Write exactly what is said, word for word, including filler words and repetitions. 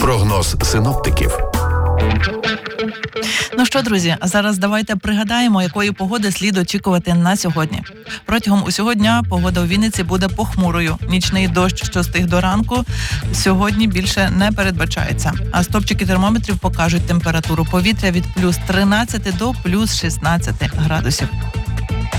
Прогноз синоптиків. Ну що, друзі, зараз давайте пригадаємо, якої погоди слід очікувати на сьогодні. Протягом усього дня погода у Вінниці буде похмурою. Нічний дощ, що стиг до ранку, сьогодні більше не передбачається. А стопчики термометрів покажуть температуру повітря від плюс тринадцяти до плюс шістнадцяти градусів.